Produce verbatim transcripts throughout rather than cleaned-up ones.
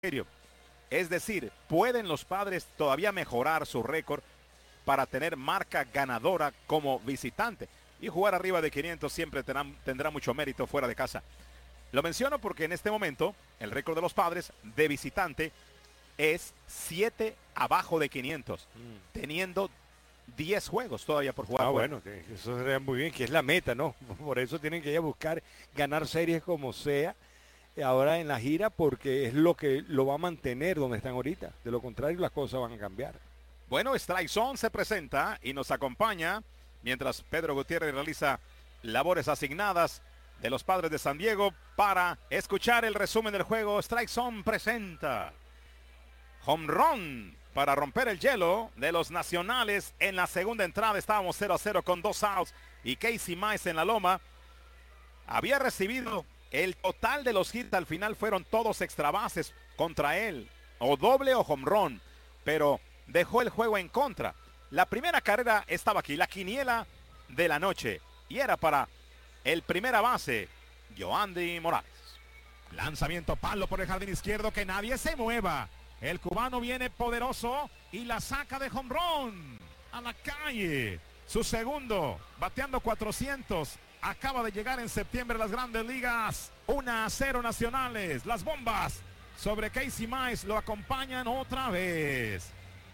serio. Es decir, ¿pueden los Padres todavía mejorar su récord para tener marca ganadora como visitante? Y jugar arriba de quinientos siempre tendrá, tendrá mucho mérito fuera de casa. Lo menciono porque en este momento el récord de los Padres de visitante es siete abajo de quinientos, mm. teniendo diez juegos todavía por jugar. Ah, bueno, que eso sería muy bien, que es la meta, ¿no? Por eso tienen que ir a buscar ganar series como sea ahora en la gira, porque es lo que lo va a mantener donde están ahorita. De lo contrario, las cosas van a cambiar. Bueno, Strike Zone se presenta y nos acompaña mientras Pedro Gutiérrez realiza labores asignadas de los Padres de San Diego para escuchar el resumen del juego. Strike Zone presenta home run para romper el hielo de los Nacionales. En la segunda entrada estábamos cero a cero con dos outs y Casey Mize en la loma había recibido el total de los hits. Al final fueron todos extra bases contra él, o doble o home run, pero dejó el juego en contra. La primera carrera estaba aquí, la quiniela de la noche, y era para el primera base, Yoandy Morales. Lanzamiento palo por el jardín izquierdo, que nadie se mueva. El cubano viene poderoso y la saca de home run a la calle. Su segundo, bateando cuatrocientos. Acaba de llegar en septiembre a las Grandes Ligas. uno a cero Nacionales. Las bombas sobre Casey Mize lo acompañan otra vez.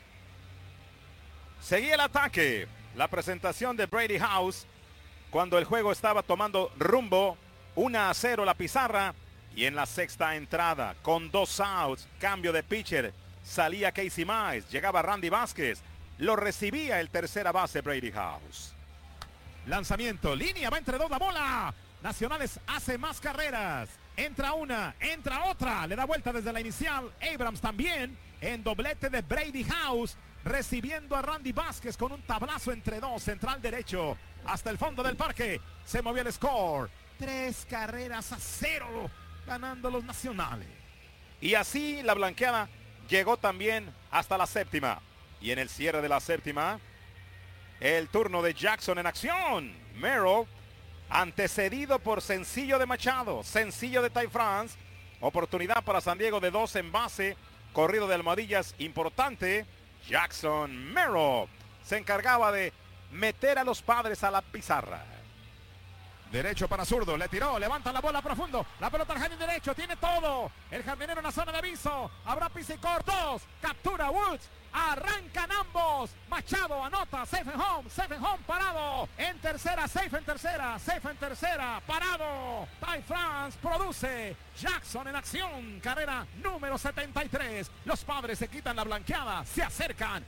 Seguía el ataque. La presentación de Brady House cuando el juego estaba tomando rumbo. uno a cero la pizarra. Y en la sexta entrada, con dos outs, cambio de pitcher, salía Casey Mize, llegaba Randy Vázquez, lo recibía el tercera base Brady House. Lanzamiento, línea, va entre dos la bola. Nacionales hace más carreras. Entra una, entra otra, le da vuelta desde la inicial. Abrams también, en doblete de Brady House, recibiendo a Randy Vázquez con un tablazo entre dos, central derecho, hasta el fondo del parque. Se movió el score, tres carreras a cero. Ganando los Nacionales. Y así la blanqueada llegó también hasta la séptima. Y en el cierre de la séptima, el turno de Jackson en acción. Merrill, antecedido por sencillo de Machado, sencillo de Ty France. Oportunidad para San Diego de dos en base. Corrido de almohadillas importante. Jackson Merrill se encargaba de meter a los Padres a la pizarra. Derecho para zurdo, le tiró, levanta la bola profundo, la pelota al jardín derecho, tiene todo, el jardinero en la zona de aviso, habrá pisa y cortos, captura Woods, arrancan ambos, Machado anota, safe and home, safe and home, parado, en tercera, safe en tercera, safe en tercera, parado, Ty France produce, Jackson en acción, carrera número setenta y tres, los Padres se quitan la blanqueada, se acercan.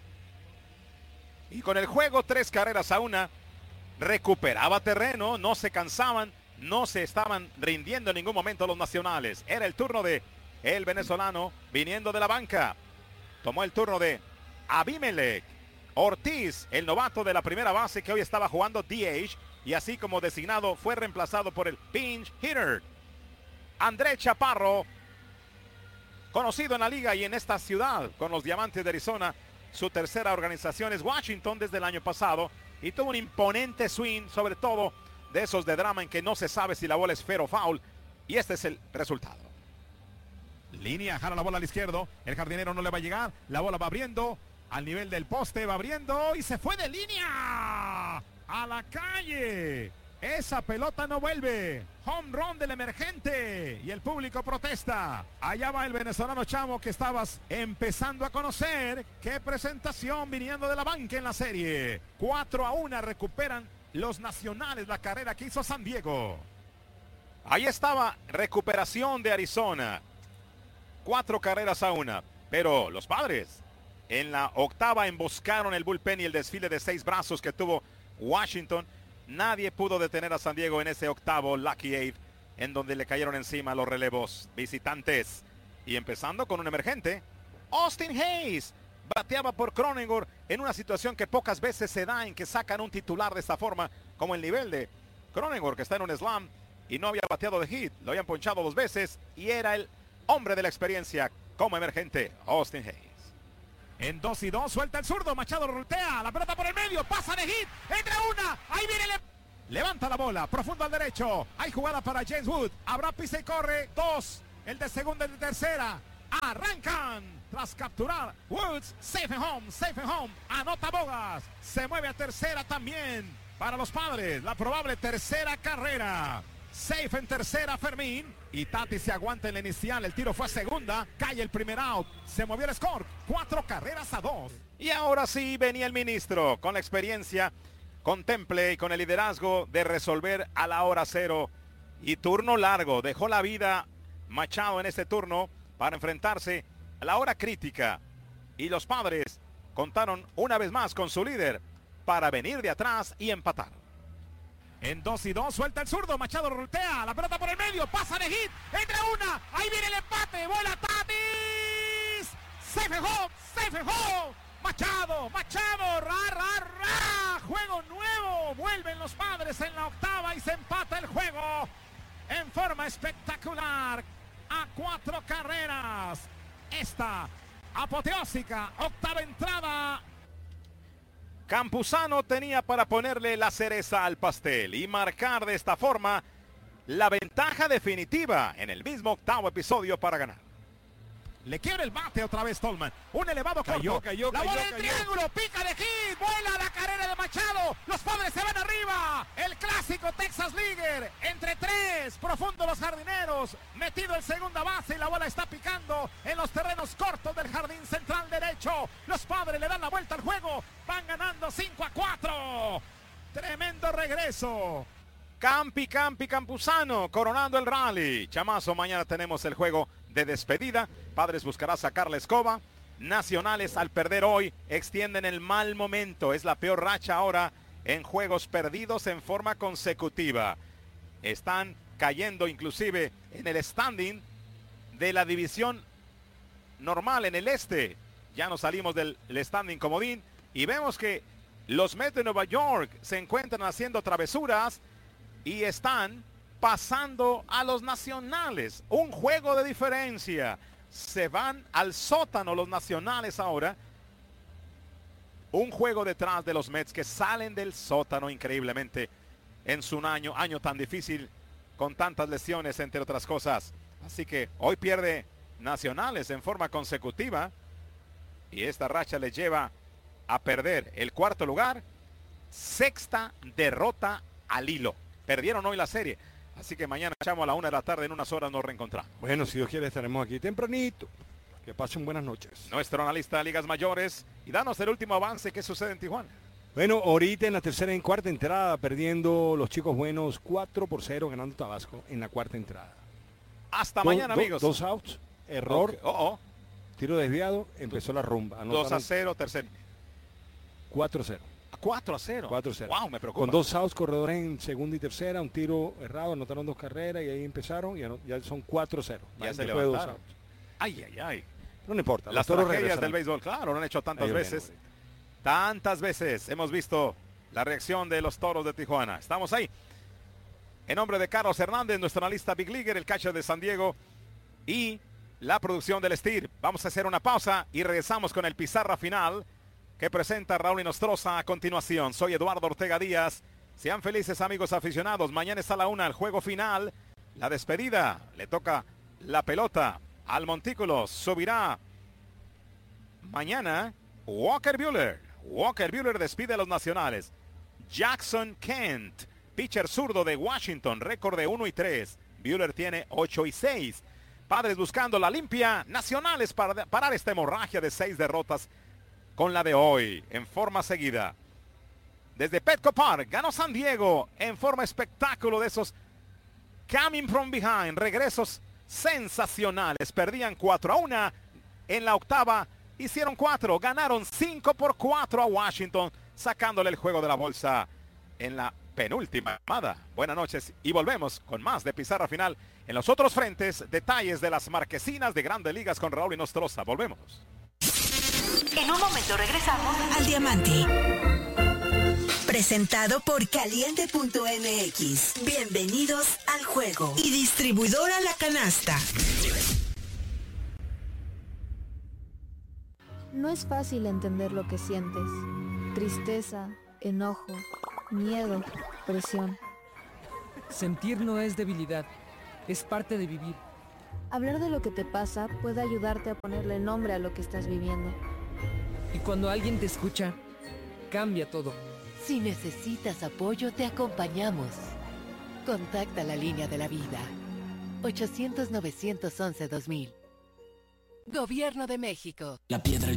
Y con el juego tres carreras a una, recuperaba terreno, no se cansaban, no se estaban rindiendo en ningún momento los Nacionales. Era el turno de el venezolano viniendo de la banca. Tomó el turno de Abimelec Ortiz, el novato de la primera base que hoy estaba jugando D H y así como designado fue reemplazado por el pinch hitter André Chaparro, conocido en la liga y en esta ciudad con los Diamantes de Arizona. Su tercera organización es Washington desde el año pasado. Y tuvo un imponente swing, sobre todo de esos de drama en que no se sabe si la bola es fair o foul. Y este es el resultado. Línea, jala la bola al izquierdo. El jardinero no le va a llegar. La bola va abriendo al nivel del poste. Va abriendo y se fue de línea. A la calle. Esa pelota no vuelve. Home run del emergente. Y el público protesta. Allá va el venezolano Chamo que estabas empezando a conocer. Qué presentación viniendo de la banca en la serie. cuatro a uno recuperan los Nacionales la carrera que hizo San Diego. Ahí estaba recuperación de Arizona. Cuatro carreras a una. Pero los Padres en la octava emboscaron el bullpen y el desfile de seis brazos que tuvo Washington. Nadie pudo detener a San Diego en ese octavo Lucky Eight, en donde le cayeron encima los relevos visitantes. Y empezando con un emergente, Austin Hayes bateaba por Cronenworth en una situación que pocas veces se da, en que sacan un titular de esta forma, como el nivel de Cronenworth, que está en un slam y no había bateado de hit. Lo habían ponchado dos veces y era el hombre de la experiencia como emergente, Austin Hayes. En dos y dos, suelta el zurdo, Machado lo rotea, la pelota por el medio, pasa de hit, entra una, ahí viene, le... levanta la bola, profundo al derecho, hay jugada para James Wood, habrá pisa y corre, dos, el de segunda, el de tercera, Arrancan tras capturar Woods. Safe and home, safe and home. Anota Bogas. Se mueve a tercera también para los Padres. La probable tercera carrera. Safe en tercera Fermín. Y Tati se aguanta en la inicial. El tiro fue a segunda. Cae el primer out. Se movió el score. Cuatro carreras a dos. Y ahora sí venía el ministro con la experiencia, con temple y con el liderazgo de resolver a la hora cero. Y turno largo. Dejó la vida Machado en este turno para enfrentarse a la hora crítica. Y los Padres contaron una vez más con su líder para venir de atrás y empatar. En dos y dos, suelta el zurdo, Machado voltea, la pelota por el medio, pasa de hit, entra una, ahí viene el empate, vuela Tatis, se fijó, se fijó, Machado, Machado, ra, ra, ra, juego nuevo, vuelven los Padres en la octava y se empata el juego en forma espectacular a cuatro carreras. Esta apoteósica octava entrada. Campuzano tenía para ponerle la cereza al pastel y marcar de esta forma la ventaja definitiva en el mismo octavo episodio para ganar. Le quiebra el bate otra vez Tolman. Un elevado cayó, corto. cayó, la cayó, bola cayó. en triángulo, pica de hit, vuela la carrera de Machado. Los Padres se van arriba. El clásico Texas Leaguer. Entre tres, profundo los jardineros. Metido en segunda base y la bola está picando en los terrenos cortos del jardín central derecho. Los Padres le dan la vuelta al juego. Van ganando cinco a cuatro. Tremendo regreso. Campi, Campi, Campuzano, coronando el rally. Chamazo, mañana tenemos el juego de despedida. Padres buscará sacar la escoba. Nacionales, al perder hoy, extienden el mal momento. Es la peor racha ahora en juegos perdidos en forma consecutiva. Están cayendo inclusive en el standing de la división normal en el este. Ya nos salimos del standing comodín y vemos que los Mets de Nueva York se encuentran haciendo travesuras y están pasando a los Nacionales. Un juego de diferencia. Se van al sótano los Nacionales ahora. Un juego detrás de los Mets que salen del sótano increíblemente en su año, año tan difícil con tantas lesiones entre otras cosas. Así que hoy pierde Nacionales en forma consecutiva y esta racha les lleva a perder el cuarto lugar. Sexta derrota al hilo. Perdieron hoy la serie. Así que mañana echamos a la una de la tarde, en unas horas nos reencontramos. Bueno, si Dios quiere estaremos aquí tempranito. Que pasen buenas noches. Nuestro analista de ligas mayores y danos el último avance que sucede en Tijuana. Bueno, ahorita en la tercera y cuarta entrada, perdiendo los chicos buenos cuatro por cero, ganando Tabasco en la cuarta entrada. Hasta Do, mañana, do, amigos. Dos outs, error, Okay. Oh, oh. tiro desviado, empezó la rumba. dos a cero, tercer. cuatro a cero. cuatro a cero. cuatro a cero. Wow, me preocupa. Con dos outs, corredores en segunda y tercera, un tiro errado, anotaron dos carreras y ahí empezaron y ya son cuatro a cero. Ya se Después de dos levantaron. outs. Ay, ay, ay. No, no importa. Las los toros tragedias regresarán. del béisbol, claro, lo han hecho tantas Ahí veces. viene, Tantas veces hemos visto la reacción de los Toros de Tijuana. Estamos ahí. En nombre de Carlos Hernández, nuestro analista Big Leaguer, el catcher de San Diego y la producción del Steer. Vamos a hacer una pausa y regresamos con el pizarra final que presenta Raúl Inostroza a continuación. Soy Eduardo Ortega Díaz. Sean felices, amigos aficionados. Mañana está a la una el juego final. La despedida. Le toca la pelota al montículo. Subirá mañana Walker Buehler. Walker Buehler despide a los Nacionales. Jackson Kent, pitcher zurdo de Washington, récord de uno y tres. Buehler tiene ocho y seis. Padres buscando la limpia. Nacionales para parar esta hemorragia de seis derrotas con la de hoy en forma seguida. Desde Petco Park ganó San Diego en forma espectáculo de esos coming from behind, regresos sensacionales. Perdían cuatro a uno en la octava, hicieron cuatro, ganaron cinco por cuatro a Washington, sacándole el juego de la bolsa en la penúltima llamada. Buenas noches y volvemos con más de pizarra final en los otros frentes. Detalles de las marquesinas de Grandes Ligas con Raúl Inostroza. Volvemos. En un momento regresamos al Diamante. Presentado por Caliente punto M X. Bienvenidos al juego. Y distribuidora La Canasta. No es fácil entender lo que sientes. Tristeza, enojo, miedo, presión. Sentir no es debilidad, es parte de vivir. Hablar de lo que te pasa puede ayudarte a ponerle nombre a lo que estás viviendo. Y cuando alguien te escucha, cambia todo. Si necesitas apoyo, te acompañamos. Contacta la línea de la vida. ochocientos, novecientos once, dos mil. Gobierno de México. La piedra